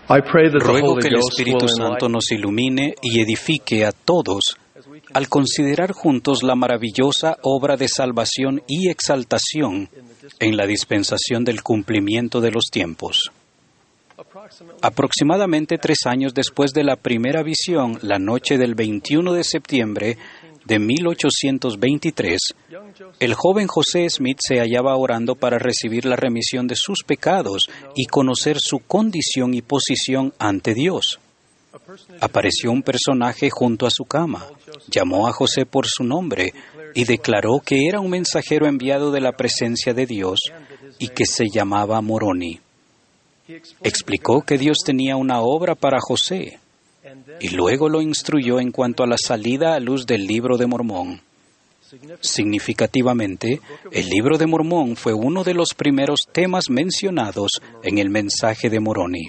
Ruego que el Espíritu Santo nos ilumine y edifique a todos al considerar juntos la maravillosa obra de salvación y exaltación en la dispensación del cumplimiento de los tiempos. Aproximadamente 3 años después de la primera visión, la noche del 21 de septiembre de 1823, el joven José Smith se hallaba orando para recibir la remisión de sus pecados y conocer su condición y posición ante Dios. Apareció un personaje junto a su cama, llamó a José por su nombre y declaró que era un mensajero enviado de la presencia de Dios y que se llamaba Moroni. Explicó que Dios tenía una obra para José y luego lo instruyó en cuanto a la salida a luz del Libro de Mormón. Significativamente, el Libro de Mormón fue uno de los primeros temas mencionados en el mensaje de Moroni.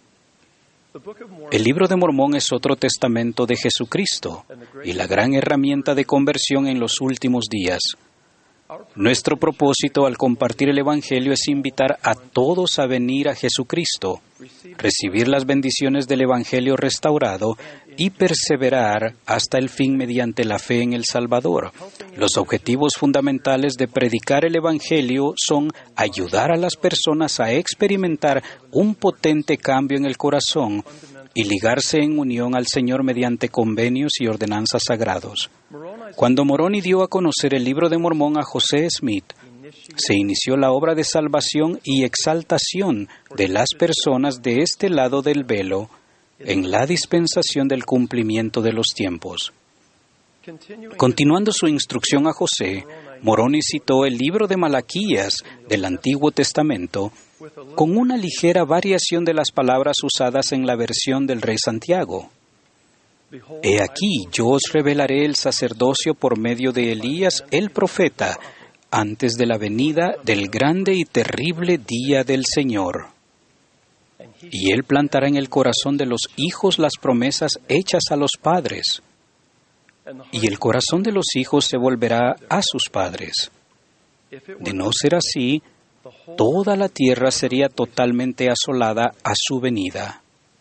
El Libro de Mormón es otro testamento de Jesucristo y la gran herramienta de conversión en los últimos días. Nuestro propósito al compartir el Evangelio es invitar a todos a venir a Jesucristo, recibir las bendiciones del Evangelio restaurado y perseverar hasta el fin mediante la fe en el Salvador. Los objetivos fundamentales de predicar el Evangelio son ayudar a las personas a experimentar un potente cambio en el corazón y ligarse en unión al Señor mediante convenios y ordenanzas sagrados. Cuando Moroni dio a conocer el Libro de Mormón a José Smith, se inició la obra de salvación y exaltación de las personas de este lado del velo en la dispensación del cumplimiento de los tiempos. Continuando su instrucción a José, Moroni citó el libro de Malaquías del Antiguo Testamento con una ligera variación de las palabras usadas en la versión del Rey Santiago. He aquí, yo os revelaré el sacerdocio por medio de Elías el profeta, antes de la venida del grande y terrible día del Señor. Y él plantará en el corazón de los hijos las promesas hechas a los padres, y el corazón de los hijos se volverá a sus padres. De no ser así, toda la tierra sería totalmente asolada a su venida.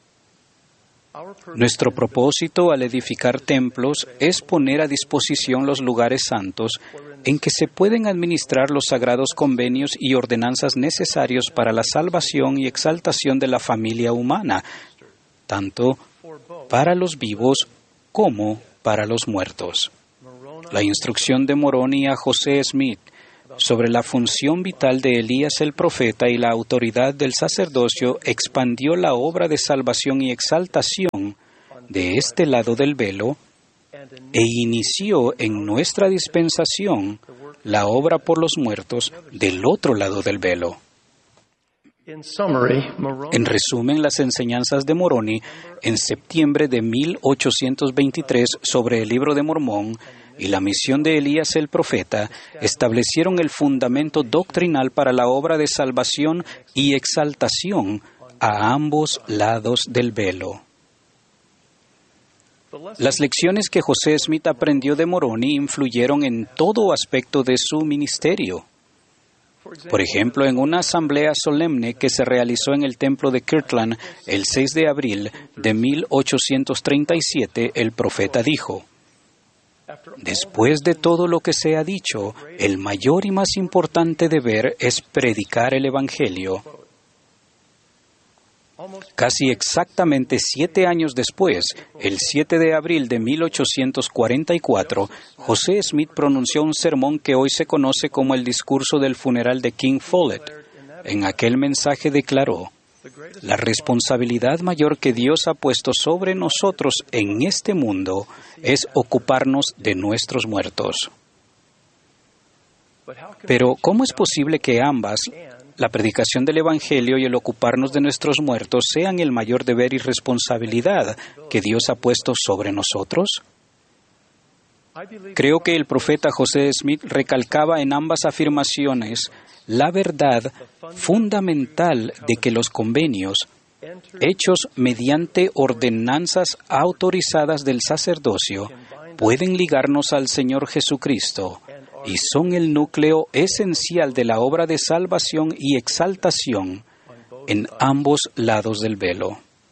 Nuestro propósito al edificar templos es poner a disposición los lugares santos en que se pueden administrar los sagrados convenios y ordenanzas necesarios para la salvación y exaltación de la familia humana, tanto para los vivos como para los muertos. La instrucción de Moroni a José Smith sobre la función vital de Elías el profeta y la autoridad del sacerdocio expandió la obra de salvación y exaltación de este lado del velo e inició en nuestra dispensación la obra por los muertos del otro lado del velo. En resumen, las enseñanzas de Moroni en septiembre de 1823 sobre el Libro de Mormón y la misión de Elías el profeta establecieron el fundamento doctrinal para la obra de salvación y exaltación a ambos lados del velo. Las lecciones que José Smith aprendió de Moroni influyeron en todo aspecto de su ministerio. Por ejemplo, en una asamblea solemne que se realizó en el templo de Kirtland el 6 de abril de 1837, el profeta dijo: Después de todo lo que se ha dicho, el mayor y más importante deber es predicar el Evangelio. Casi exactamente 7 años después, el 7 de abril de 1844, José Smith pronunció un sermón que hoy se conoce como el discurso del funeral de King Follett. En aquel mensaje declaró: la responsabilidad mayor que Dios ha puesto sobre nosotros en este mundo es ocuparnos de nuestros muertos. Pero, ¿cómo es posible que ambas, la predicación del Evangelio y el ocuparnos de nuestros muertos, sean el mayor deber y responsabilidad que Dios ha puesto sobre nosotros? Creo que el profeta José Smith recalcaba en ambas afirmaciones la verdad fundamental de que los convenios, hechos mediante ordenanzas autorizadas del sacerdocio, pueden ligarnos al Señor Jesucristo y son el núcleo esencial de la obra de salvación y exaltación en ambos lados del velo.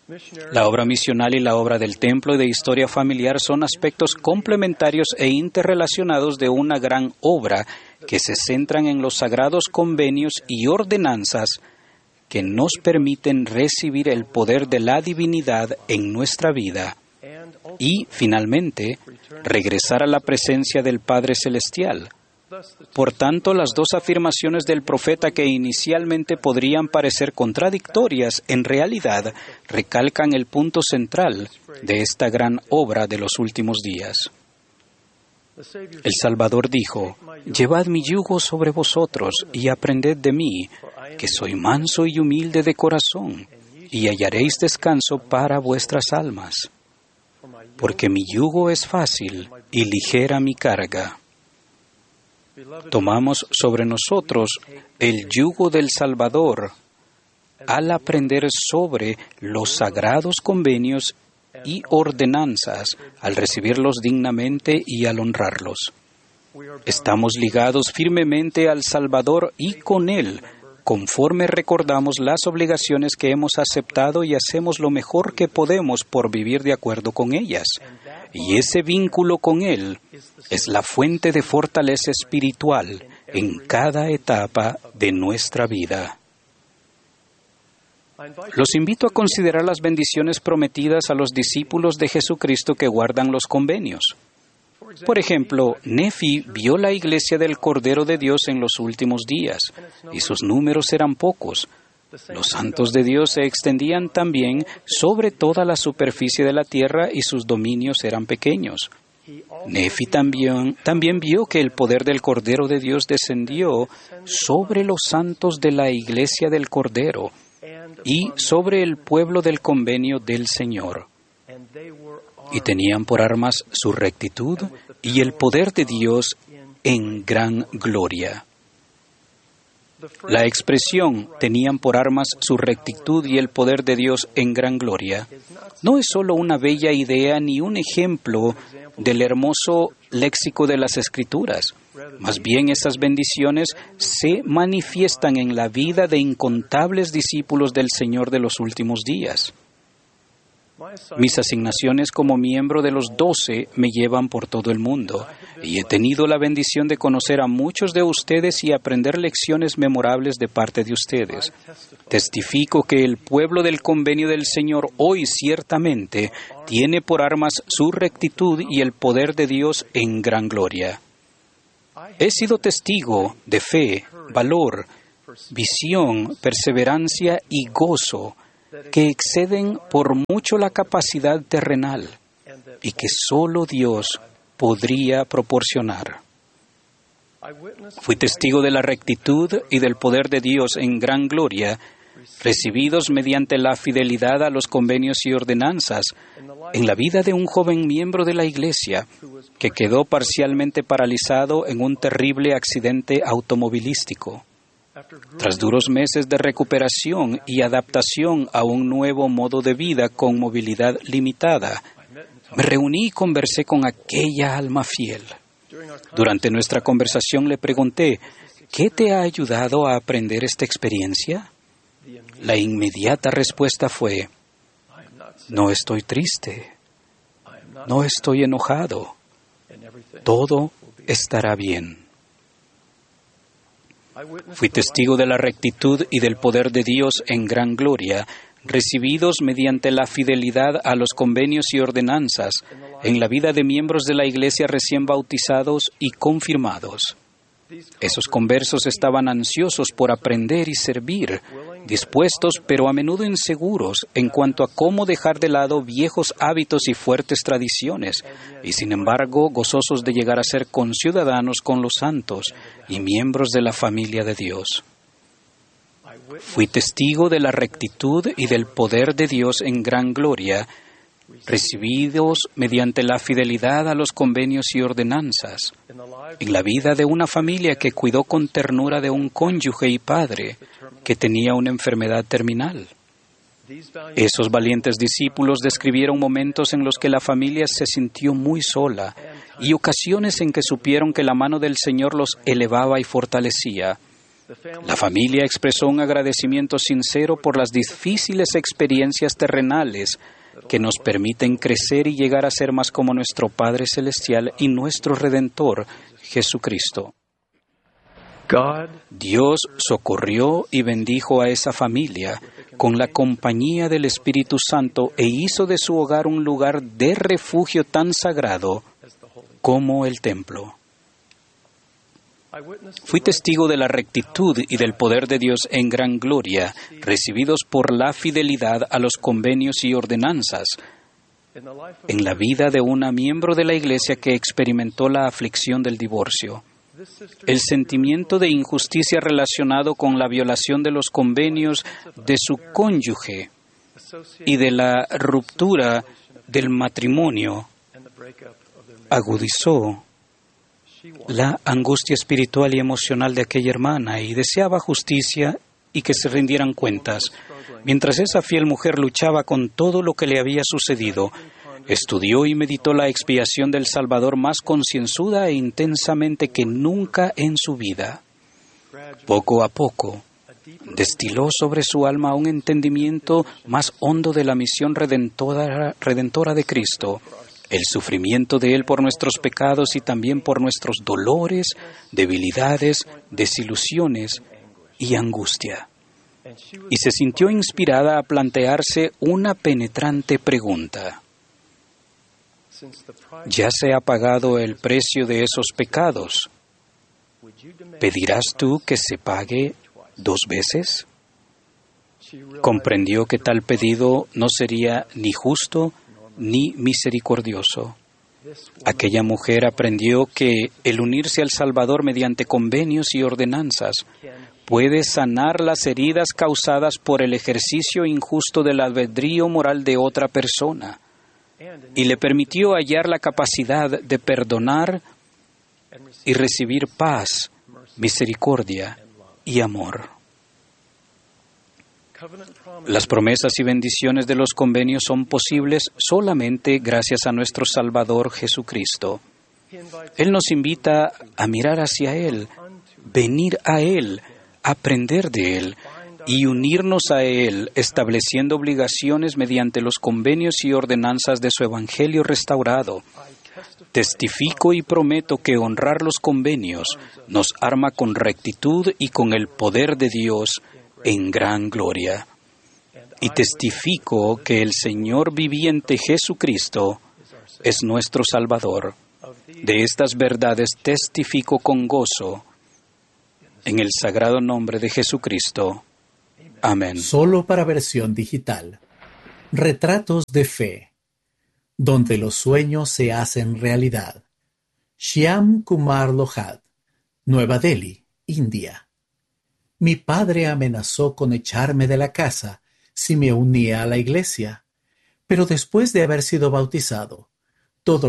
La obra misional y la obra del templo y de historia familiar son aspectos complementarios e interrelacionados de una gran obra que se centran en los sagrados convenios y ordenanzas que nos permiten recibir el poder de la divinidad en nuestra vida y, finalmente, regresar a la presencia del Padre Celestial. Por tanto, las dos afirmaciones del profeta que inicialmente podrían parecer contradictorias, en realidad recalcan el punto central de esta gran obra de los últimos días. El Salvador dijo: «Llevad mi yugo sobre vosotros y aprended de mí, que soy manso y humilde de corazón, y hallaréis descanso para vuestras almas. Porque mi yugo es fácil y ligera mi carga». Tomamos sobre nosotros el yugo del Salvador al aprender sobre los sagrados convenios y ordenanzas, al recibirlos dignamente y al honrarlos. Estamos ligados firmemente al Salvador y con Él, conforme recordamos las obligaciones que hemos aceptado y hacemos lo mejor que podemos por vivir de acuerdo con ellas. Y ese vínculo con Él es la fuente de fortaleza espiritual en cada etapa de nuestra vida. Los invito a considerar las bendiciones prometidas a los discípulos de Jesucristo que guardan los convenios. Por ejemplo, Nefi vio la iglesia del Cordero de Dios en los últimos días, y sus números eran pocos. Los santos de Dios se extendían también sobre toda la superficie de la tierra y sus dominios eran pequeños. Nefi también vio que el poder del Cordero de Dios descendió sobre los santos de la iglesia del Cordero y sobre el pueblo del convenio del Señor. Y tenían por armas su rectitud y el poder de Dios en gran gloria. La expresión «tenían por armas su rectitud y el poder de Dios en gran gloria» no es solo una bella idea ni un ejemplo del hermoso léxico de las Escrituras. Más bien, esas bendiciones se manifiestan en la vida de incontables discípulos del Señor de los últimos días. Mis asignaciones como miembro de los 12 me llevan por todo el mundo y he tenido la bendición de conocer a muchos de ustedes y aprender lecciones memorables de parte de ustedes. Testifico que el pueblo del convenio del Señor hoy ciertamente tiene por armas su rectitud y el poder de Dios en gran gloria. He sido testigo de fe, valor, visión, perseverancia y gozo que exceden por mucho la capacidad terrenal y que solo Dios podría proporcionar. Fui testigo de la rectitud y del poder de Dios en gran gloria, recibidos mediante la fidelidad a los convenios y ordenanzas en la vida de un joven miembro de la Iglesia que quedó parcialmente paralizado en un terrible accidente automovilístico. Tras duros meses de recuperación y adaptación a un nuevo modo de vida con movilidad limitada, me reuní y conversé con aquella alma fiel. Durante nuestra conversación le pregunté: ¿qué te ha ayudado a aprender esta experiencia? La inmediata respuesta fue: no estoy triste, no estoy enojado, todo estará bien. Fui testigo de la rectitud y del poder de Dios en gran gloria, recibidos mediante la fidelidad a los convenios y ordenanzas en la vida de miembros de la Iglesia recién bautizados y confirmados. Esos conversos estaban ansiosos por aprender y servir, dispuestos pero a menudo inseguros en cuanto a cómo dejar de lado viejos hábitos y fuertes tradiciones, y sin embargo gozosos de llegar a ser conciudadanos con los santos y miembros de la familia de Dios. Fui testigo de la rectitud y del poder de Dios en gran gloria, recibidos mediante la fidelidad a los convenios y ordenanzas, en la vida de una familia que cuidó con ternura de un cónyuge y padre que tenía una enfermedad terminal. Esos valientes discípulos describieron momentos en los que la familia se sintió muy sola y ocasiones en que supieron que la mano del Señor los elevaba y fortalecía. La familia expresó un agradecimiento sincero por las difíciles experiencias terrenales que nos permiten crecer y llegar a ser más como nuestro Padre Celestial y nuestro Redentor, Jesucristo. Dios socorrió y bendijo a esa familia con la compañía del Espíritu Santo e hizo de su hogar un lugar de refugio tan sagrado como el templo. Fui testigo de la rectitud y del poder de Dios en gran gloria, recibidos por la fidelidad a los convenios y ordenanzas, en la vida de una miembro de la Iglesia que experimentó la aflicción del divorcio. El sentimiento de injusticia relacionado con la violación de los convenios de su cónyuge y de la ruptura del matrimonio agudizó la angustia espiritual y emocional de aquella hermana y deseaba justicia y que se rindieran cuentas. Mientras esa fiel mujer luchaba con todo lo que le había sucedido, estudió y meditó la expiación del Salvador más concienzuda e intensamente que nunca en su vida. Poco a poco, destiló sobre su alma un entendimiento más hondo de la misión redentora de Cristo, el sufrimiento de Él por nuestros pecados y también por nuestros dolores, debilidades, desilusiones y angustia. Y se sintió inspirada a plantearse una penetrante pregunta. ¿Ya se ha pagado el precio de esos pecados? ¿Pedirás tú que se pague 2 veces? Comprendió que tal pedido no sería ni justo ni misericordioso. Aquella mujer aprendió que el unirse al Salvador mediante convenios y ordenanzas puede sanar las heridas causadas por el ejercicio injusto del albedrío moral de otra persona, y le permitió hallar la capacidad de perdonar y recibir paz, misericordia y amor. Las promesas y bendiciones de los convenios son posibles solamente gracias a nuestro Salvador Jesucristo. Él nos invita a mirar hacia Él, venir a Él, aprender de Él y unirnos a Él, estableciendo obligaciones mediante los convenios y ordenanzas de su Evangelio restaurado. Testifico y prometo que honrar los convenios nos arma con rectitud y con el poder de Dios en gran gloria. Y testifico que el Señor viviente Jesucristo es nuestro Salvador. De estas verdades testifico con gozo en el sagrado nombre de Jesucristo. Amén. Solo para versión digital. Retratos de fe, donde los sueños se hacen realidad. Shyam Kumar Lohad, Nueva Delhi, India. Mi padre amenazó con echarme de la casa si me unía a la iglesia, pero después de haber sido bautizado,